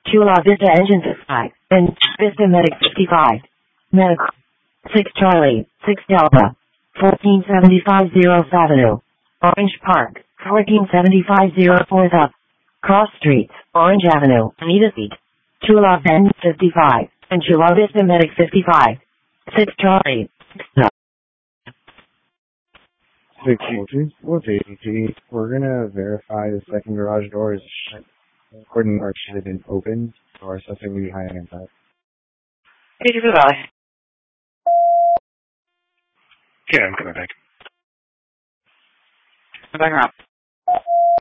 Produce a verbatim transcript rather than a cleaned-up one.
Chula Vista Engine fifty-five. And Vista Medic fifty-five. Medical. six Charlie, six Delta. fourteen seventy-five Zeroth Avenue. Orange Park, fourteen seventy-five oh fourth up. Cross Streets, Orange Avenue, Anita Street. Chula Bend fifty-five, and Chula Vista Medic fifty-five. six Charlie, six Delta. six What's A T T? We're gonna verify the second garage door is shut. According to our shit had been open, so our suspect will be hiding inside. Thank you for the valley. Yeah, I'm coming back. I'm back around.